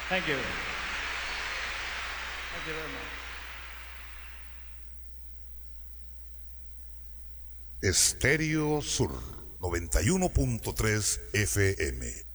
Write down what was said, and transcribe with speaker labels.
Speaker 1: Thank you. Thank you very much.
Speaker 2: Estéreo Sur 91.3 FM.